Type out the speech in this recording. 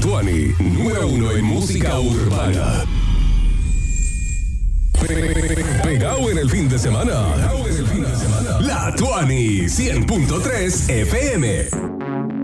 Tuani, número 1 en música urbana. Pegado en el fin de semana. La Tuani 100.3 FM.